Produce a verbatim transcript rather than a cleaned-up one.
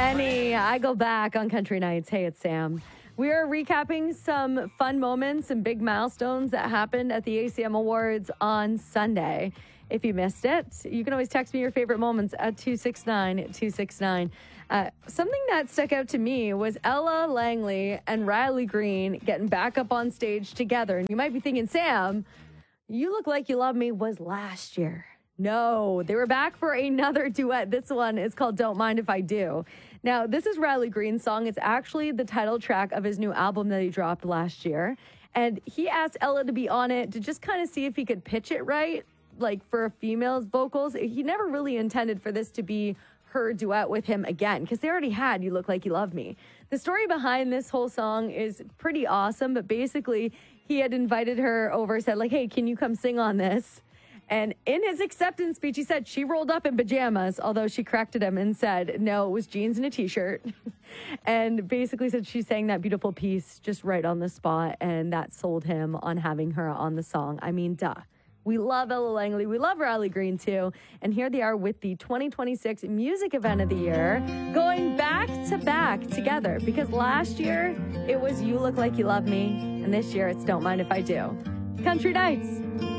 Benny, I go back on Country Nights. Hey, it's Sam. We are recapping some fun moments and big milestones that happened at the A C M Awards on Sunday. If you missed it, you can always text me your favorite moments at two six nine two six nine. Uh, something that stuck out to me was Ella Langley and Riley Green getting back up on stage together. And you might be thinking, Sam, You Look Like You Love Me was last year. No, they were back for another duet. This one is called Don't Mind If I Do. Now, this is Riley Green's song. It's actually the title track of his new album that he dropped last year. And he asked Ella to be on it to just kind of see if he could pitch it right, like for a female's vocals. He never really intended for this to be her duet with him again, because they already had You Look Like You Love Me. The story behind this whole song is pretty awesome, but basically he had invited her over, said like, hey, can you come sing on this? And in his acceptance speech, he said she rolled up in pajamas, although she corrected him and said, no, it was jeans and a t-shirt. And basically said she sang that beautiful piece just right on the spot, and that sold him on having her on the song. I mean, duh. We love Ella Langley. We love Riley Green, too. And here they are with the twenty twenty-six Music Event of the Year, going back to back together. Because last year, it was You Look Like You Love Me. And this year, it's Don't Mind If I Do. Country Nights.